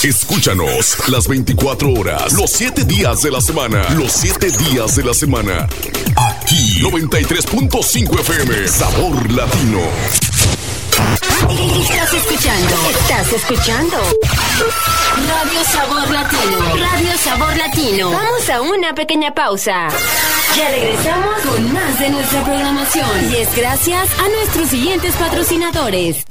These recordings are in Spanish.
Escúchanos las 24 horas, los 7 días de la semana. Los 7 días de la semana. Aquí, 93.5 FM, Sabor Latino. Estás escuchando Radio Sabor Latino. Radio Sabor Latino. Vamos a una pequeña pausa. Ya regresamos con más de nuestra programación. Y es gracias a nuestros siguientes patrocinadores.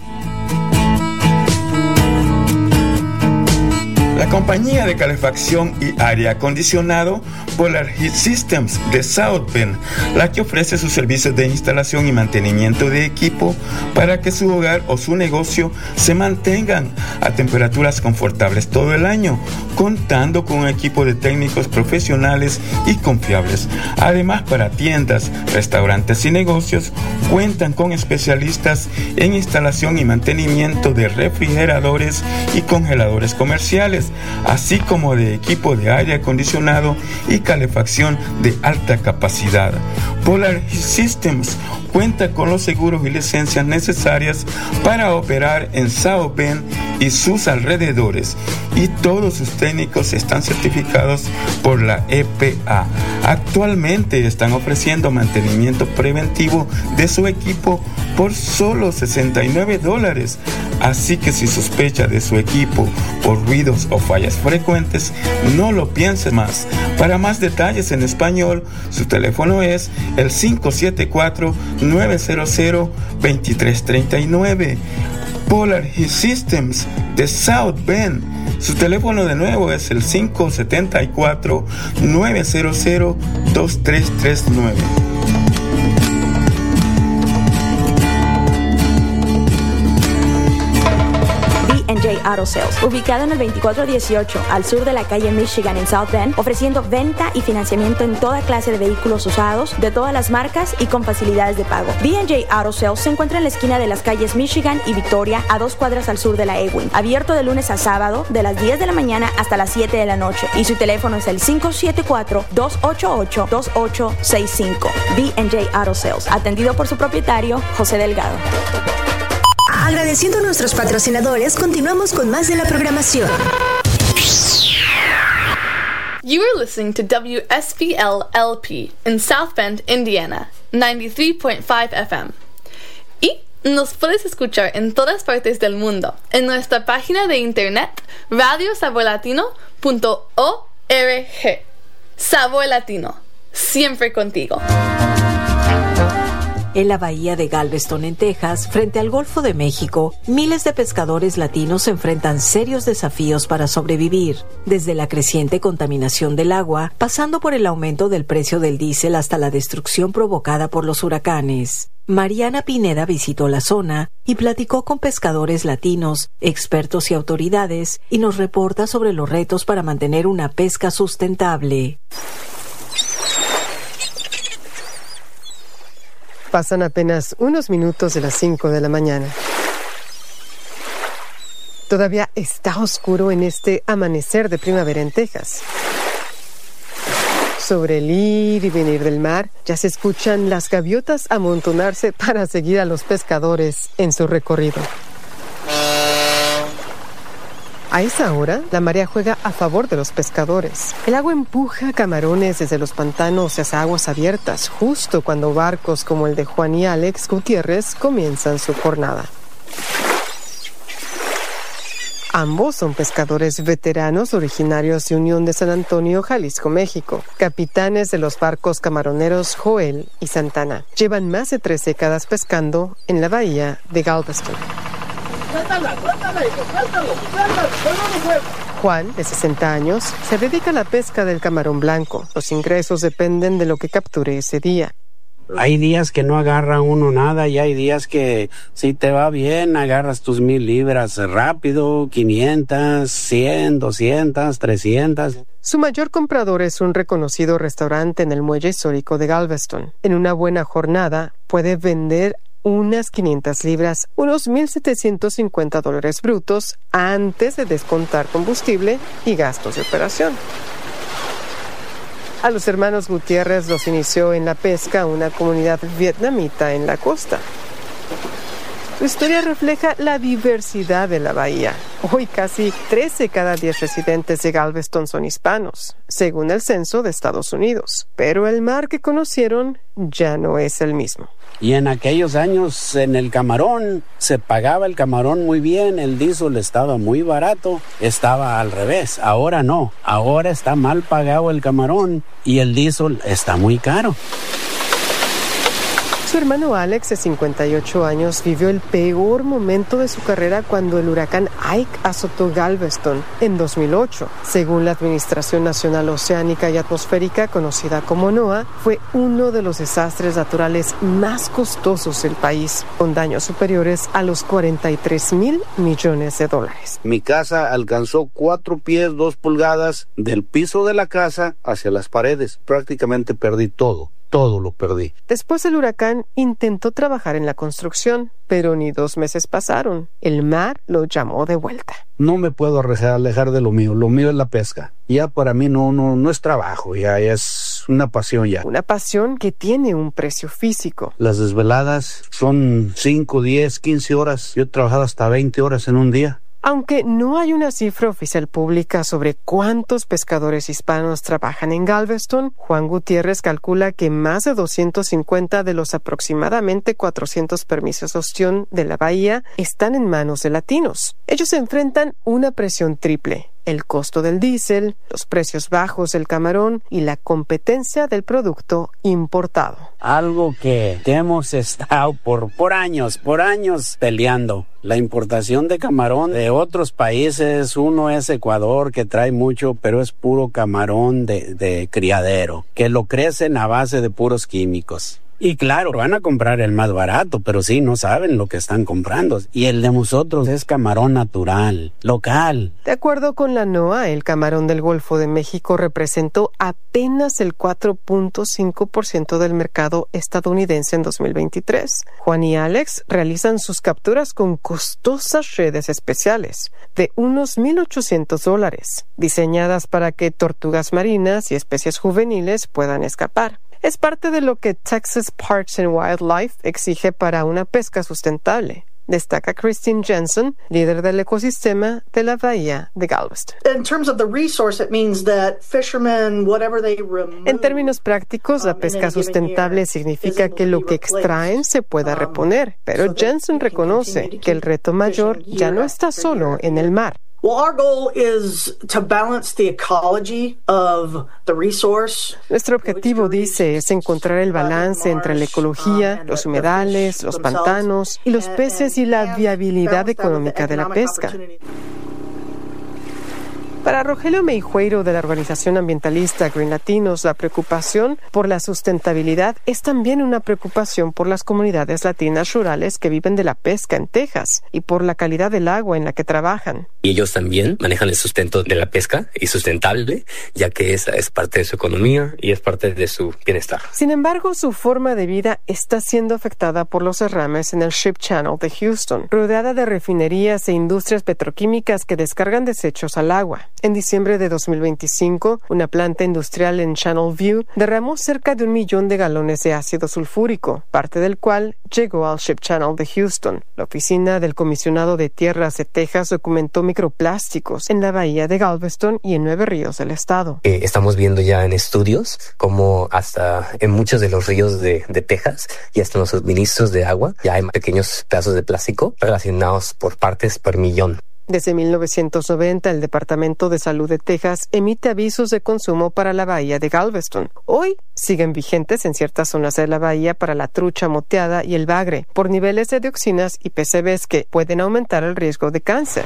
La compañía de calefacción y aire acondicionado Polar Heat Systems de South Bend, la que ofrece sus servicios de instalación y mantenimiento de equipo para que su hogar o su negocio se mantengan a temperaturas confortables todo el año, contando con un equipo de técnicos profesionales y confiables. Además, para tiendas, restaurantes y negocios, cuentan con especialistas en instalación y mantenimiento de refrigeradores y congeladores comerciales, así como de equipo de aire acondicionado y calefacción de alta capacidad. Polar Systems cuenta con los seguros y licencias necesarias para operar en South Bend y sus alrededores, y todos sus técnicos están certificados por la EPA. Actualmente están ofreciendo mantenimiento preventivo de su equipo por solo $69, así que si sospecha de su equipo por ruidos o fallas frecuentes, no lo piense más. Para más detalles en español, su teléfono es el 574-900-2339. Polar Heat Systems de South Bend. Su teléfono de nuevo es el 574-900-2339. B&J Auto Sales, ubicado en el 2418 al sur de la calle Michigan en South Bend, ofreciendo venta y financiamiento en toda clase de vehículos usados, de todas las marcas y con facilidades de pago. B&J Auto Sales se encuentra en la esquina de las calles Michigan y Victoria, a 2 cuadras al sur de la Ewing, abierto de lunes a sábado, de las 10 de la mañana hasta las 7 de la noche, y su teléfono es el 574-288-2865. B&J Auto Sales, atendido por su propietario, José Delgado. Agradeciendo a nuestros patrocinadores, continuamos con más de la programación. You are listening to WSBL-LP in South Bend, Indiana, 93.5 FM. Y nos puedes escuchar en todas partes del mundo en nuestra página de internet radiosaborlatino.org. Sabor Latino, siempre contigo. En la bahía de Galveston, en Texas, frente al Golfo de México, miles de pescadores latinos enfrentan serios desafíos para sobrevivir, desde la creciente contaminación del agua, pasando por el aumento del precio del diésel hasta la destrucción provocada por los huracanes. Mariana Pineda visitó la zona y platicó con pescadores latinos, expertos y autoridades, y nos reporta sobre los retos para mantener una pesca sustentable. Pasan apenas unos minutos de las 5 de la mañana. Todavía está oscuro en este amanecer de primavera en Texas. Sobre el ir y venir del mar, ya se escuchan las gaviotas amontonarse para seguir a los pescadores en su recorrido. A esa hora, la marea juega a favor de los pescadores. El agua empuja camarones desde los pantanos hacia aguas abiertas, justo cuando barcos como el de Juan y Alex Gutiérrez comienzan su jornada. Ambos son pescadores veteranos originarios de Unión de San Antonio, Jalisco, México, capitanes de los barcos camaroneros Joel y Santana. Llevan más de 3 décadas pescando en la bahía de Galveston. Juan, de 60 años, se dedica a la pesca del camarón blanco. Los ingresos dependen de lo que capture ese día. Hay días que no agarra uno nada y hay días que si te va bien agarras tus 1,000 libras rápido, 500, 100, 200, 300. Su mayor comprador es un reconocido restaurante en el muelle histórico de Galveston. En una buena jornada puede vender unas 500 libras, unos $1,750 brutos antes de descontar combustible y gastos de operación. A los hermanos Gutiérrez los inició en la pesca una comunidad vietnamita en la costa. Su historia refleja la diversidad de la bahía. Hoy casi 13 cada 10 residentes de Galveston son hispanos, según el censo de Estados Unidos. Pero el mar que conocieron ya no es el mismo. Y en aquellos años en el camarón se pagaba el camarón muy bien, el diésel estaba muy barato, estaba al revés. Ahora no, ahora está mal pagado el camarón y el diésel está muy caro. Su hermano Alex, de 58 años, vivió el peor momento de su carrera cuando el huracán Ike azotó Galveston en 2008. Según la Administración Nacional Oceánica y Atmosférica, conocida como NOAA, fue uno de los desastres naturales más costosos del país, con daños superiores a los $43,000 millones. Mi casa alcanzó 4 pies 2 pulgadas del piso de la casa hacia las paredes. Prácticamente perdí todo. Todo lo perdí. Después del huracán intentó trabajar en la construcción, pero ni 2 meses pasaron. El mar lo llamó de vuelta. No me puedo alejar de lo mío es la pesca. Ya para mí no es trabajo, ya es una pasión ya. Una pasión que tiene un precio físico. Las desveladas son 5, 10, 15 horas. Yo he trabajado hasta 20 horas en un día. Aunque no hay una cifra oficial pública sobre cuántos pescadores hispanos trabajan en Galveston, Juan Gutiérrez calcula que más de 250 de los aproximadamente 400 permisos de ostión de la bahía están en manos de latinos. Ellos enfrentan una presión triple: el costo del diésel, los precios bajos del camarón y la competencia del producto importado. Algo que hemos estado por años peleando. La importación de camarón de otros países, uno es Ecuador, que trae mucho, pero es puro camarón de criadero, que lo crecen a base de puros químicos. Y claro, van a comprar el más barato, pero sí, no saben lo que están comprando. Y el de nosotros es camarón natural, local. De acuerdo con la NOAA, el camarón del Golfo de México representó apenas el 4.5% del mercado estadounidense en 2023. Juan y Alex realizan sus capturas con costosas redes especiales de unos $1,800, diseñadas para que tortugas marinas y especies juveniles puedan escapar. Es parte de lo que Texas Parks and Wildlife exige para una pesca sustentable, destaca Christine Jensen, líder del ecosistema de la bahía de Galveston. En términos prácticos, la pesca sustentable significa que lo que extraen se pueda reponer, pero Jensen reconoce que el reto mayor ya no está solo en el mar. Nuestro objetivo, dice, es encontrar el balance entre la ecología, los humedales, los pantanos y los peces y la viabilidad económica de la pesca. Para Rogelio Meijueiro, de la organización ambientalista Green Latinos, la preocupación por la sustentabilidad es también una preocupación por las comunidades latinas rurales que viven de la pesca en Texas y por la calidad del agua en la que trabajan. Y ellos también manejan el sustento de la pesca y sustentable, ya que esa es parte de su economía y es parte de su bienestar. Sin embargo, su forma de vida está siendo afectada por los derrames en el Ship Channel de Houston, rodeada de refinerías e industrias petroquímicas que descargan desechos al agua. En diciembre de 2025, una planta industrial en Channel View derramó cerca de 1 millón de galones de ácido sulfúrico, parte del cual llegó al Ship Channel de Houston. La oficina del comisionado de tierras de Texas documentó microplásticos en la bahía de Galveston y en 9 ríos del estado. Estamos viendo ya en estudios como hasta en muchos de los ríos de Texas y hasta en los suministros de agua ya hay pequeños pedazos de plástico relacionados por partes per millón. Desde 1990, el Departamento de Salud de Texas emite avisos de consumo para la bahía de Galveston. Hoy siguen vigentes en ciertas zonas de la bahía para la trucha moteada y el bagre, por niveles de dioxinas y PCBs que pueden aumentar el riesgo de cáncer.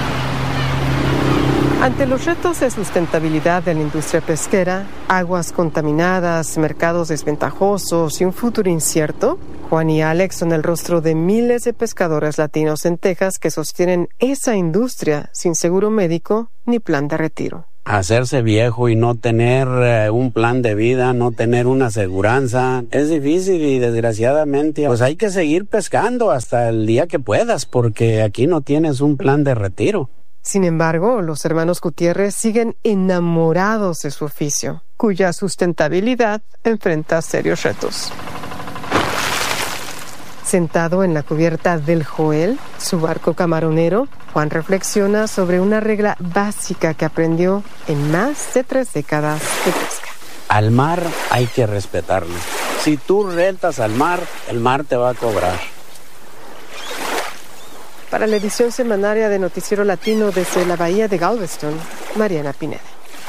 Ante los retos de sustentabilidad de la industria pesquera, aguas contaminadas, mercados desventajosos y un futuro incierto, Juan y Alex son el rostro de miles de pescadores latinos en Texas que sostienen esa industria sin seguro médico ni plan de retiro. Hacerse viejo y no tener un plan de vida, no tener una aseguranza, es difícil y desgraciadamente pues hay que seguir pescando hasta el día que puedas porque aquí no tienes un plan de retiro. Sin embargo, los hermanos Gutiérrez siguen enamorados de su oficio, cuya sustentabilidad enfrenta serios retos. Sentado en la cubierta del Joel, su barco camaronero, Juan reflexiona sobre una regla básica que aprendió en más de 3 décadas de pesca. Al mar hay que respetarlo. Si tú rentas al mar, el mar te va a cobrar. Para la edición semanaria de Noticiero Latino desde la Bahía de Galveston, Mariana Pineda.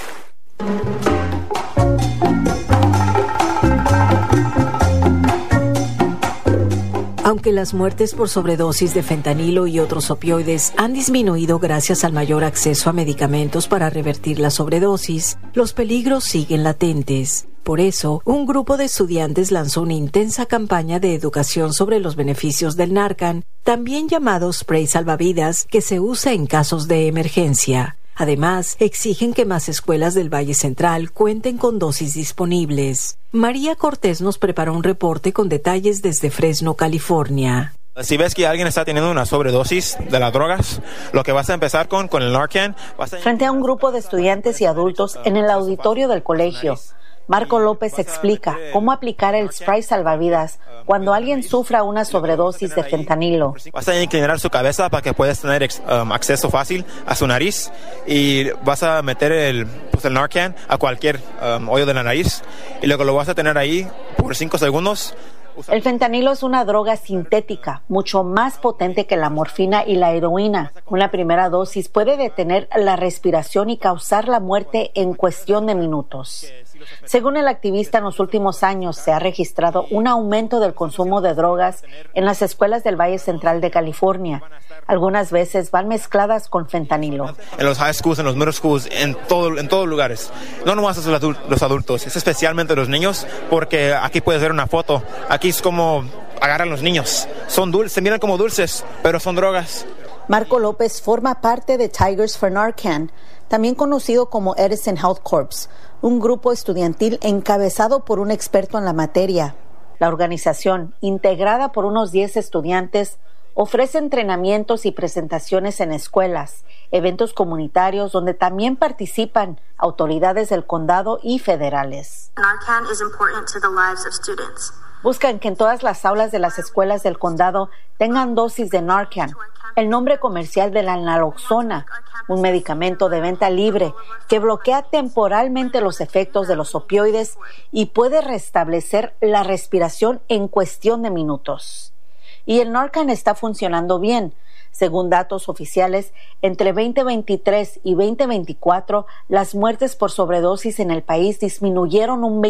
Aunque las muertes por sobredosis de fentanilo y otros opioides han disminuido gracias al mayor acceso a medicamentos para revertir la sobredosis, los peligros siguen latentes. Por eso, un grupo de estudiantes lanzó una intensa campaña de educación sobre los beneficios del Narcan, también llamado spray salvavidas, que se usa en casos de emergencia. Además, exigen que más escuelas del Valle Central cuenten con dosis disponibles. María Cortés nos preparó un reporte con detalles desde Fresno, California. Si ves que alguien está teniendo una sobredosis de las drogas, lo que vas a empezar con el Narcan... Frente a un grupo de estudiantes y adultos en el auditorio del colegio, Marco López explica cómo aplicar el spray salvavidas cuando alguien sufra una sobredosis de fentanilo. Vas a inclinar su cabeza para que puedas tener acceso fácil a su nariz y vas a meter el Narcan a cualquier hoyo de la nariz y luego lo vas a tener ahí por 5 segundos. El fentanilo es una droga sintética, mucho más potente que la morfina y la heroína. Una primera dosis puede detener la respiración y causar la muerte en cuestión de minutos. Según el activista, en los últimos años se ha registrado un aumento del consumo de drogas en las escuelas del Valle Central de California. Algunas veces van mezcladas con fentanilo. En los high schools, en los middle schools, en todos lugares. No nomás es los adultos, es especialmente los niños, porque aquí puedes ver una foto. Aquí es como agarran los niños. Son dulces, se miran como dulces, pero son drogas. Marco López forma parte de Tigers for Narcan, también conocido como Edison Health Corps, un grupo estudiantil encabezado por un experto en la materia. La organización, integrada por unos 10 estudiantes, ofrece entrenamientos y presentaciones en escuelas, eventos comunitarios donde también participan autoridades del condado y federales. Narcan is important to the lives of students. Buscan que en todas las aulas de las escuelas del condado tengan dosis de Narcan, el nombre comercial de la naloxona, un medicamento de venta libre que bloquea temporalmente los efectos de los opioides y puede restablecer la respiración en cuestión de minutos. Y el Narcan está funcionando bien. Según datos oficiales, entre 2023 y 2024, las muertes por sobredosis en el país disminuyeron un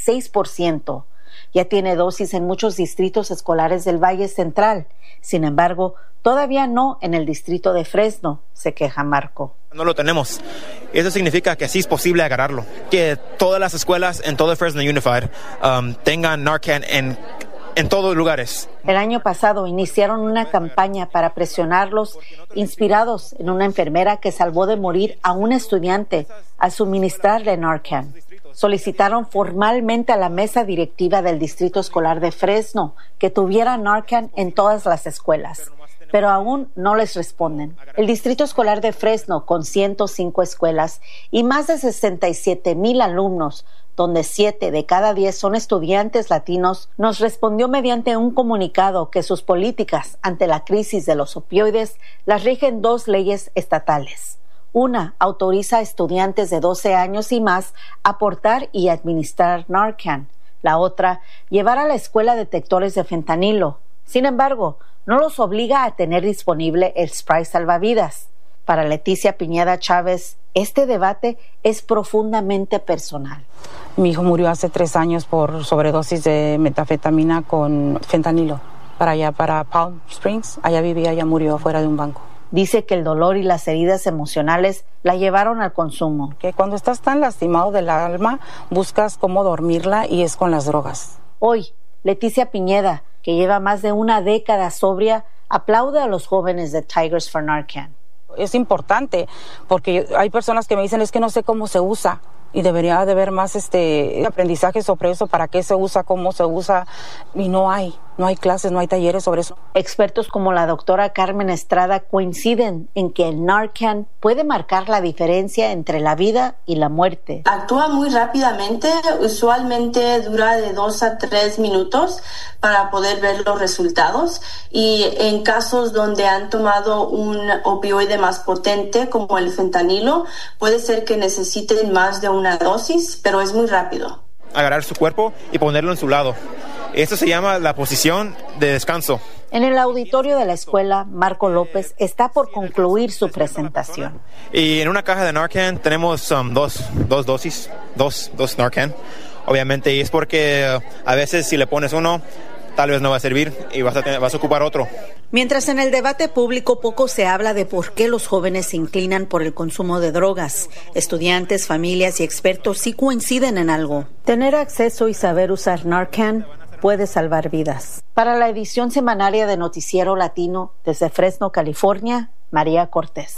26%. Ya tiene dosis en muchos distritos escolares del Valle Central. Sin embargo, todavía no en el distrito de Fresno, se queja Marco. No lo tenemos. Eso significa que sí es posible agarrarlo. Que todas las escuelas en todo Fresno Unified tengan Narcan en todos los lugares. El año pasado iniciaron una campaña para presionarlos, inspirados en una enfermera que salvó de morir a un estudiante al suministrarle Narcan. Solicitaron formalmente a la mesa directiva del Distrito Escolar de Fresno que tuviera Narcan en todas las escuelas, pero aún no les responden. El Distrito Escolar de Fresno, con 105 escuelas y más de 67,000 alumnos, donde 7 de cada 10 son estudiantes latinos, nos respondió mediante un comunicado que sus políticas ante la crisis de los opioides las rigen 2 leyes estatales. Una autoriza a estudiantes de 12 años y más a portar y administrar Narcan. La otra, llevar a la escuela detectores de fentanilo. Sin embargo, no los obliga a tener disponible el spray salvavidas. Para Leticia Piñeda Chávez, este debate es profundamente personal. Mi hijo murió hace 3 años por sobredosis de metanfetamina con fentanilo. Para Palm Springs, allá vivía, ya murió fuera de un banco. Dice que el dolor y las heridas emocionales la llevaron al consumo. Que cuando estás tan lastimado del alma, buscas cómo dormirla y es con las drogas. Hoy, Leticia Piñeda, que lleva más de una década sobria, aplaude a los jóvenes de Tigers for Narcan. Es importante porque hay personas que me dicen es que no sé cómo se usa y debería de haber más aprendizaje sobre eso, para qué se usa, cómo se usa, y no hay. No hay clases, no hay talleres sobre eso. Expertos como la doctora Carmen Estrada coinciden en que el Narcan puede marcar la diferencia entre la vida y la muerte. Actúa muy rápidamente, usualmente dura de 2 a 3 minutos para poder ver los resultados, y en casos donde han tomado un opioide más potente como el fentanilo, puede ser que necesiten más de una dosis, pero es muy rápido. Agarrar su cuerpo y ponerlo en su lado. Esto se llama la posición de descanso. En el auditorio de la escuela, Marco López está por concluir su presentación. Y en una caja de Narcan tenemos dos dosis, dos Narcan. Obviamente, y es porque a veces si le pones uno, tal vez no va a servir y vas a ocupar otro. Mientras en el debate público poco se habla de por qué los jóvenes se inclinan por el consumo de drogas, estudiantes, familias y expertos sí coinciden en algo. Tener acceso y saber usar Narcan puede salvar vidas. Para la edición semanaria de Noticiero Latino, desde Fresno, California, María Cortés.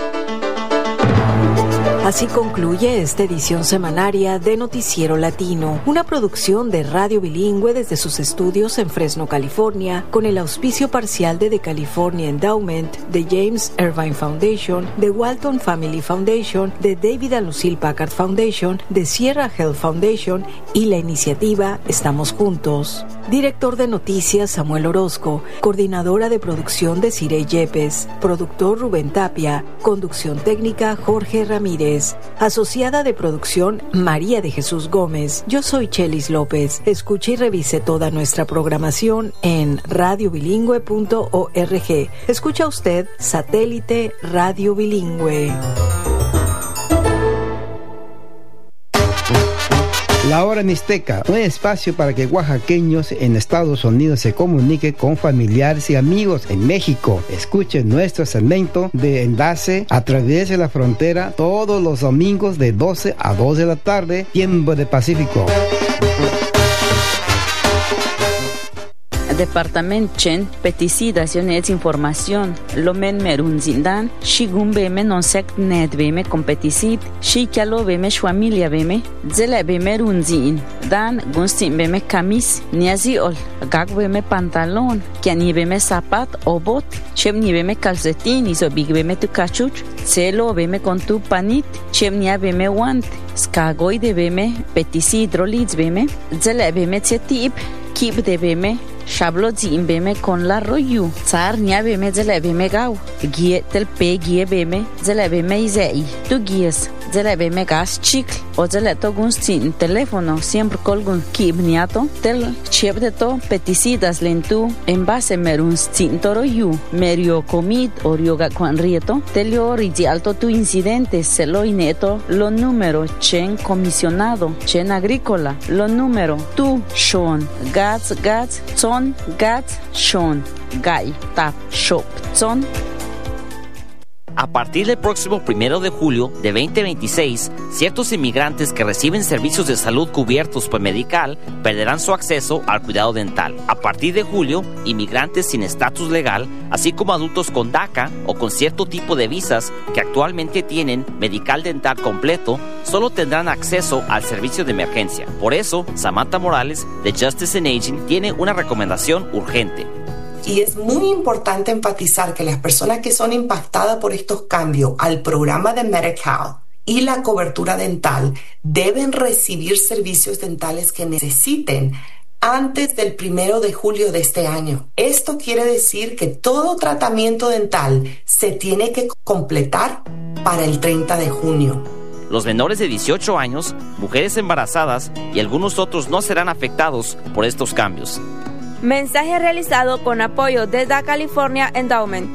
Así concluye esta edición semanaria de Noticiero Latino, una producción de Radio Bilingüe desde sus estudios en Fresno, California, con el auspicio parcial de The California Endowment, de James Irvine Foundation, de Walton Family Foundation, de David and Lucille Packard Foundation, de Sierra Health Foundation y la iniciativa Estamos Juntos. Director de Noticias Samuel Orozco, coordinadora de producción Desiree Yepes, productor Rubén Tapia, conducción técnica Jorge Ramírez, asociada de producción María de Jesús Gómez. Yo soy Chelis López. Escuche y revise toda nuestra programación en radiobilingüe.org. Escucha usted Satélite Radio Bilingüe. La Hora Mixteca, un espacio para que oaxaqueños en Estados Unidos se comuniquen con familiares y amigos en México. Escuchen nuestro segmento de enlace a través de la frontera todos los domingos de 12 a 2 de la tarde, tiempo de Pacífico. Departamento Chen, peticidas y información, lomen merun zindan, shigun beme non sect net beme competisid, shikalo beme familia beme, zela beme runzin, dan gunstin beme camis, niaziol, gag beme pantalón, kiani beme zapat o bot, chemni beme calcetín y so big beme tu cachuch, celo beme con tu panit, chemnia beme want, skagoy de beme, peticid rolitz beme, zela beme tsetip, kip de beme, Shablo zin beme con la royu. Tsar nia beme zela beme gau. Gie tel pe gie beme zela beme izei. Tu gies zela beme gas chicle. O zela to gunstin teléfono siempre colgun kib niato. Tel chep de to peticidas lentu en base merun stin toroyu. Merio comid o rioga quan rieto. Telio rigi alto tu incidente selo ineto. Lo número chen comisionado. Chen agrícola. Lo número tu shon. Gats son Gats Shon Gai Tap Shop Son. A partir del próximo 1 de julio de 2026, ciertos inmigrantes que reciben servicios de salud cubiertos por Medical perderán su acceso al cuidado dental. A partir de julio, inmigrantes sin estatus legal, así como adultos con DACA o con cierto tipo de visas que actualmente tienen Medical dental completo, solo tendrán acceso al servicio de emergencia. Por eso, Samantha Morales, de Justice and Aging, tiene una recomendación urgente. Y es muy importante enfatizar que las personas que son impactadas por estos cambios al programa de Medi-Cal y la cobertura dental deben recibir servicios dentales que necesiten antes del 1 de julio de este año. Esto quiere decir que todo tratamiento dental se tiene que completar para el 30 de junio. Los menores de 18 años, mujeres embarazadas y algunos otros no serán afectados por estos cambios. Mensaje realizado con apoyo de The California Endowment.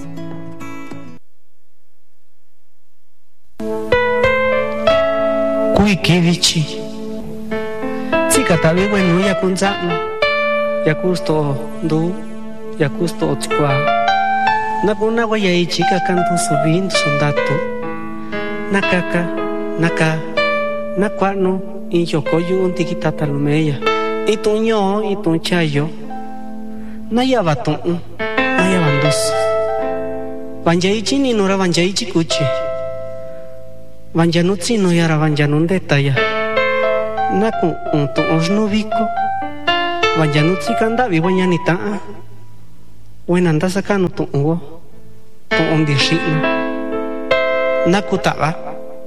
Kuikivichi. Chica tabi bueno ya kunza. Ya kusto du. Ya kusto otskwa. Na puna guaya chica canto subin sondato. Nakaka. Naka. Nakwano. Y yokoyu un tikitata lumeya. Y tu ño y tu chayo. Naya batun, naya bandos. Banjaichi ni nora banjaichi kuchi. Banjanutsi no yara banjanun detaya. Naku untu osnoviko. Vayanutsi kanda viwayanita. Wenanda sakano tungo. Tuon dishino. Nakutaga.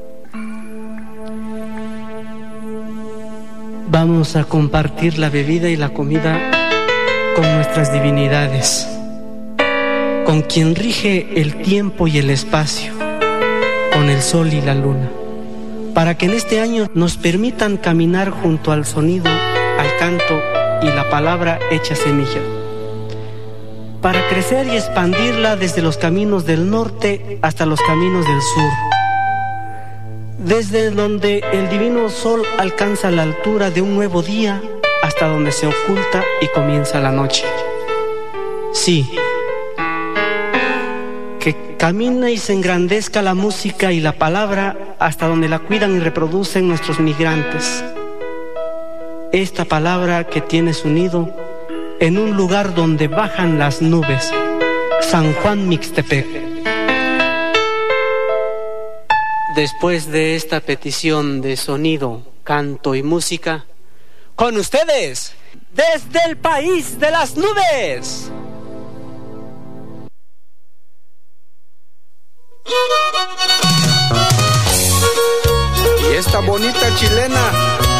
Vamos a compartir la bebida y la comida con nuestras divinidades, con quien rige el tiempo y el espacio, con el sol y la luna, para que en este año nos permitan caminar junto al sonido, al canto y la palabra hecha semilla, para crecer y expandirla desde los caminos del norte hasta los caminos del sur, desde donde el divino sol alcanza la altura de un nuevo día hasta donde se oculta y comienza la noche. Sí, que camina y se engrandezca la música y la palabra hasta donde la cuidan y reproducen nuestros migrantes. Esta palabra que tiene su nido en un lugar donde bajan las nubes, San Juan Mixtepec. Después de esta petición de sonido, canto y música, con ustedes, desde el país de las nubes. Y esta bonita chilena